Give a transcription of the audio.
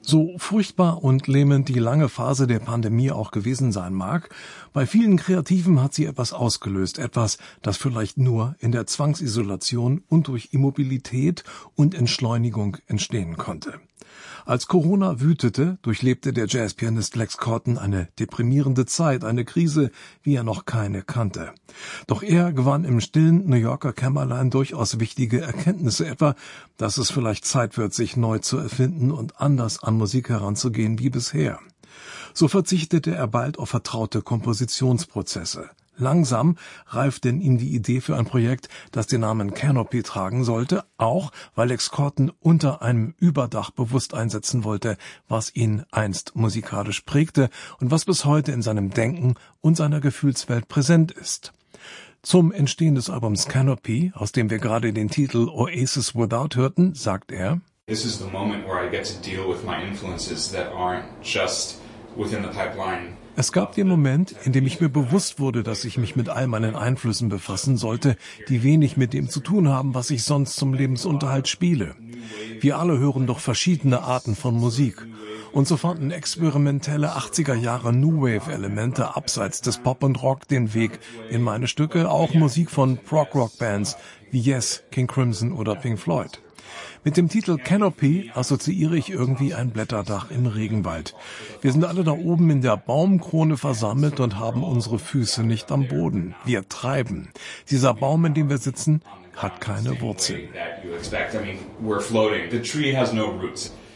So furchtbar und lähmend die lange Phase der Pandemie auch gewesen sein mag, bei vielen Kreativen hat sie etwas ausgelöst, etwas, das vielleicht nur in der Zwangsisolation und durch Immobilität und Entschleunigung entstehen konnte. Als Corona wütete, durchlebte der Jazzpianist Lex Corton eine deprimierende Zeit, eine Krise, wie er noch keine kannte. Doch er gewann im stillen New Yorker Kämmerlein durchaus wichtige Erkenntnisse, etwa, dass es vielleicht Zeit wird, sich neu zu erfinden und anders an Musik heranzugehen wie bisher. So verzichtete er bald auf vertraute Kompositionsprozesse. Langsam reifte in ihm die Idee für ein Projekt, das den Namen Canopy tragen sollte, auch weil Lex Corton unter einem Überdach bewusst einsetzen wollte, was ihn einst musikalisch prägte und was bis heute in seinem Denken und seiner Gefühlswelt präsent ist. Zum Entstehen des Albums Canopy, aus dem wir gerade den Titel Oasis Without hörten, sagt er: This is the moment where I get to deal with my influences that aren't just within the pipeline. Es gab den Moment, in dem ich mir bewusst wurde, dass ich mich mit all meinen Einflüssen befassen sollte, die wenig mit dem zu tun haben, was ich sonst zum Lebensunterhalt spiele. Wir alle hören doch verschiedene Arten von Musik. Und so fanden experimentelle 80er Jahre New Wave Elemente abseits des Pop und Rock den Weg in meine Stücke, auch Musik von Prog-Rock-Bands wie Yes, King Crimson oder Pink Floyd. Mit dem Titel Canopy assoziiere ich irgendwie ein Blätterdach im Regenwald. Wir sind alle da oben in der Baumkrone versammelt und haben unsere Füße nicht am Boden. Wir treiben. Dieser Baum, in dem wir sitzen, hat keine Wurzeln. We're floating. The tree has no roots.